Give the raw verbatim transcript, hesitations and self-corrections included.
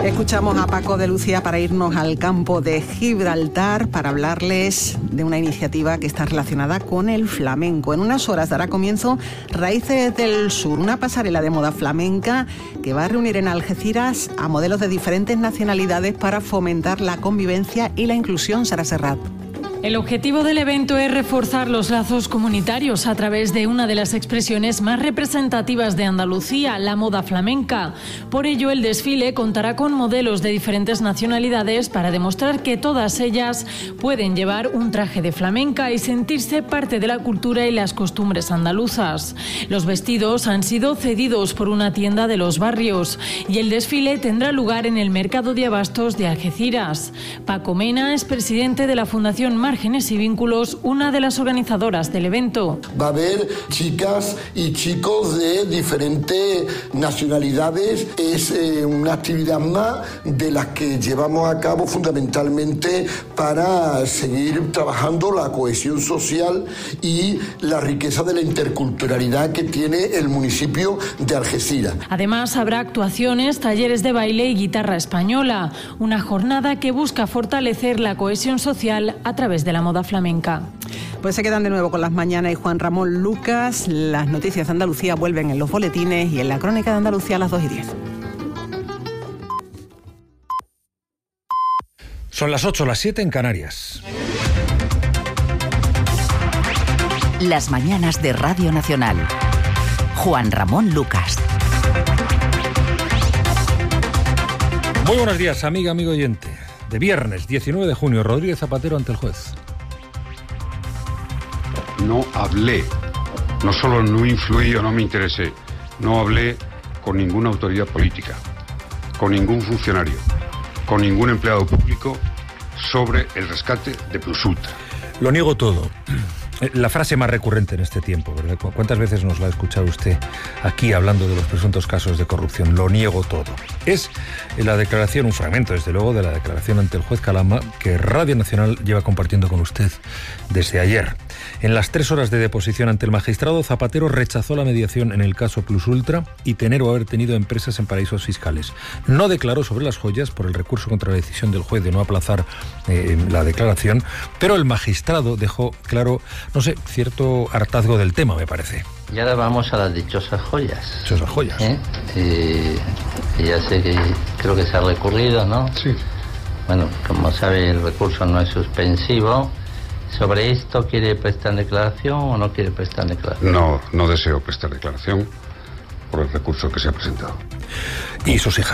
Escuchamos a Paco de Lucía para irnos al campo de Gibraltar para hablarles de una iniciativa que está relacionada con el flamenco. En unas horas dará comienzo Raíces del Sur, una pasarela de moda flamenca que va a reunir en Algeciras a modelos de diferentes nacionalidades para fomentar la convivencia y la inclusión. Sara Serrat. El objetivo del evento es reforzar los lazos comunitarios a través de una de las expresiones más representativas de Andalucía, la moda flamenca. Por ello, el desfile contará con modelos de diferentes nacionalidades para demostrar que todas ellas pueden llevar un traje de flamenca y sentirse parte de la cultura y las costumbres andaluzas. Los vestidos han sido cedidos por una tienda de Los Barrios y el desfile tendrá lugar en el Mercado de Abastos de Algeciras. Paco Mena es presidente de la Fundación Márgenes y Vínculos, una de las organizadoras del evento. Va a haber chicas y chicos de diferentes nacionalidades. Es eh, una actividad más de las que llevamos a cabo fundamentalmente para seguir trabajando la cohesión social y la riqueza de la interculturalidad que tiene el municipio de Algeciras. Además, habrá actuaciones, talleres de baile y guitarra española, una jornada que busca fortalecer la cohesión social a través de la moda flamenca. Pues se quedan de nuevo con Las Mañanas y Juan Ramón Lucas. Las noticias de Andalucía vuelven en los boletines y en la Crónica de Andalucía a las dos y diez. Son las ocho, las siete en Canarias. Las Mañanas de Radio Nacional. Juan Ramón Lucas. Muy buenos días, amiga, amigo oyente. De viernes, diecinueve de junio, Rodríguez Zapatero ante el juez. No hablé, no solo no influí o no me interesé, no hablé con ninguna autoridad política, con ningún funcionario, con ningún empleado público sobre el rescate de Plus Ultra. Lo niego todo. La frase más recurrente en este tiempo, ¿verdad? ¿Cuántas veces nos la ha escuchado usted aquí hablando de los presuntos casos de corrupción? Lo niego todo. Es la declaración, un fragmento desde luego, de la declaración ante el juez Calama que Radio Nacional lleva compartiendo con usted desde ayer. En las tres horas de deposición ante el magistrado, Zapatero rechazó la mediación en el caso Plus Ultra y tener o haber tenido empresas en paraísos fiscales. No declaró sobre las joyas por el recurso contra la decisión del juez de no aplazar eh, la declaración, pero el magistrado dejó claro, no sé, cierto hartazgo del tema, me parece. Y ahora vamos a las dichosas joyas. Dichosas joyas. ¿Eh? Eh, ya sé que creo que se ha recurrido, ¿no? Sí. Bueno, como sabe, el recurso no es suspensivo. ¿Sobre esto quiere prestar declaración o no quiere prestar declaración? No, no deseo prestar declaración por el recurso que se ha presentado. Y sus hijas.